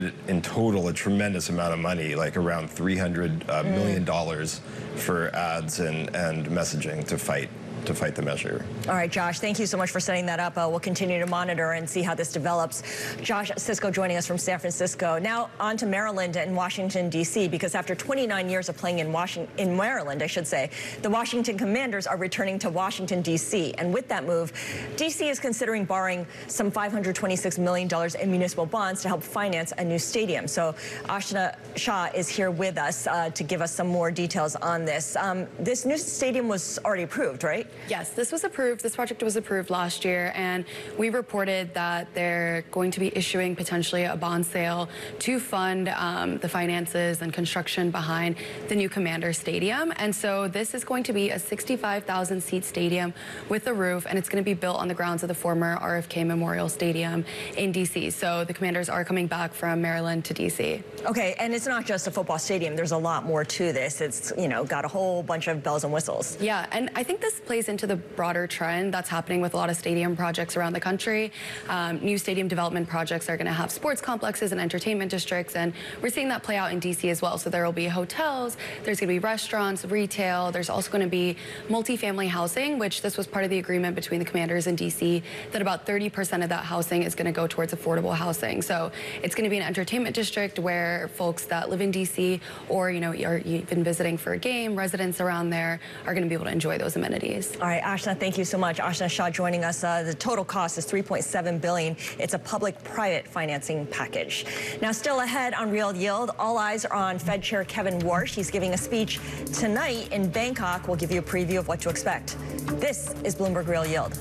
in total a tremendous amount of money, like around $300 million for ads and messaging to fight the measure. All right, Josh, thank you so much for setting that up. We'll continue to monitor and see how this develops. Josh Cisco joining us from San Francisco. Now on to Maryland and Washington, D.C., because after 29 years of playing in Maryland, I should say, the Washington Commanders are returning to Washington, D.C. And with that move, D.C. is considering borrowing some $526 million in municipal bonds to help finance a new stadium. So Ashna Shah is here with us to give us some more details on this. This new stadium was already approved, right? Yes, this was approved. This project was approved last year, and we reported that they're going to be issuing potentially a bond sale to fund the finances and construction behind the new Commander Stadium. And so this is going to be a 65,000 seat stadium with a roof, and it's going to be built on the grounds of the former RFK Memorial Stadium in D.C. So the Commanders are coming back from Maryland to D.C. Okay, and it's not just a football stadium. There's a lot more to this. It's, you know, got a whole bunch of bells and whistles. Yeah, and I think this plays into the broader trend that's happening with a lot of stadium projects around the country. New stadium development projects are going to have sports complexes and entertainment districts, and we're seeing that play out in D.C. as well. So there will be hotels, there's going to be restaurants, retail, there's also going to be multifamily housing, which this was part of the agreement between the Commanders and D.C. that about 30% of that housing is going to go towards affordable housing. So it's going to be an entertainment district where folks that live in D.C. or, you know, are even visiting for a game, residents around there are going to be able to enjoy those amenities. All right, Ashna, thank you so much. Ashna Shah joining us. The total cost is $3.7 billion. It's a public-private financing package. Now, still ahead on Real Yield, all eyes are on Fed Chair Kevin Warsh. He's giving a speech tonight in Bangkok. We'll give you a preview of what to expect. This is Bloomberg Real Yield.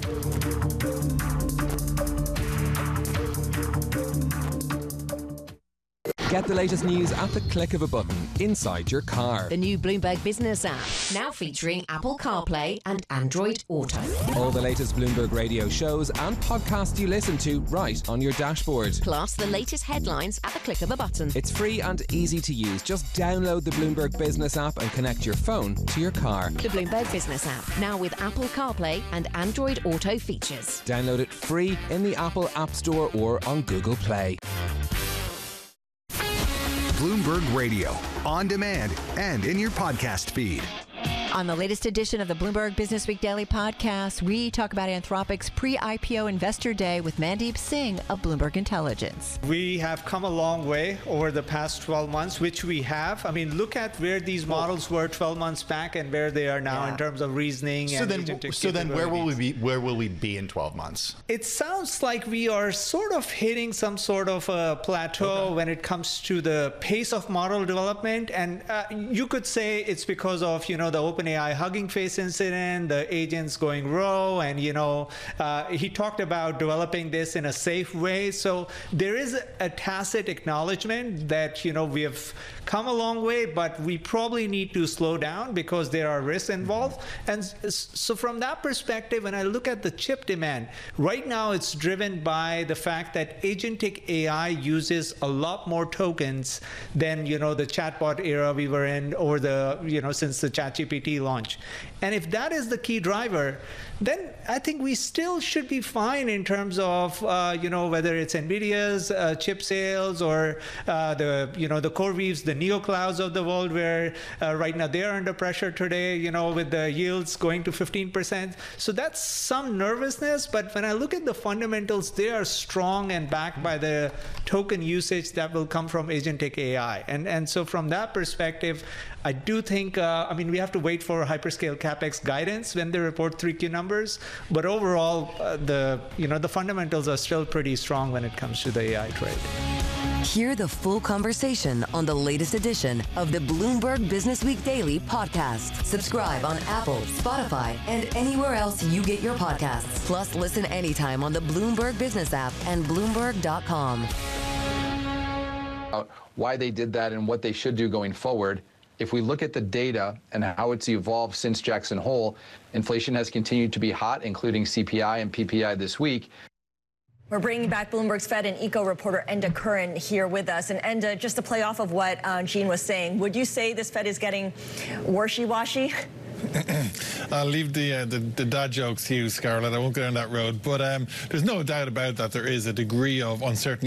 Get the latest news at the click of a button inside your car. The new Bloomberg Business app, now featuring Apple CarPlay and Android Auto. All the latest Bloomberg radio shows and podcasts you listen to right on your dashboard. Plus the latest headlines at the click of a button. It's free and easy to use. Just download the Bloomberg Business app and connect your phone to your car. The Bloomberg Business app, now with Apple CarPlay and Android Auto features. Download it free in the Apple App Store or on Google Play. Bloomberg Radio, on demand and in your podcast feed. On the latest edition of the Bloomberg Business Week Daily Podcast, we talk about Anthropic's pre-IPO Investor Day with Mandeep Singh of Bloomberg Intelligence. We have come a long way over the past 12 months, which we have. I mean, look at where these models were 12 months back and where they are now in terms of reasoning. So then where will we be? Where will we be in 12 months? It sounds like we are sort of hitting some sort of a plateau when it comes to the pace of model development. And you could say it's because of, you know, the OpenAI Hugging Face incident, the agents going rogue, and, you know, he talked about developing this in a safe way. So there is a tacit acknowledgement that, you know, we have come a long way, but we probably need to slow down because there are risks involved. And so from that perspective, when I look at the chip demand, right now it's driven by the fact that agentic AI uses a lot more tokens than, you know, the chatbot era we were in over the, you know, since the ChatGPT launch. And if that is the key driver, then I think we still should be fine in terms of, you know, whether it's NVIDIA's chip sales or the, you know, the CoreWeaves, the NeoClouds of the world, where right now they're under pressure today, you know, with the yields going to 15%. So that's some nervousness. But when I look at the fundamentals, they are strong and backed by the token usage that will come from agentic AI. And so from that perspective, I do think, I mean, we have to wait for hyperscale CapEx guidance when they report 3Q numbers. But overall, the fundamentals are still pretty strong when it comes to the AI trade. Hear the full conversation on the latest edition of the Bloomberg Business Week Daily Podcast. Subscribe on Apple, Spotify, and anywhere else you get your podcasts. Plus, listen anytime on the Bloomberg Business app and Bloomberg.com. Why they did that and what they should do going forward. If we look at the data and how it's evolved since Jackson Hole, inflation has continued to be hot, including CPI and PPI this week. We're bringing back Bloomberg's Fed and Eco reporter Enda Curran here with us. And Enda, just to play off of what Gene was saying, would you say this Fed is getting washy-washy? I'll leave the dad jokes to you, Scarlett. I won't go down that road. But there's no doubt about that. There is a degree of uncertainty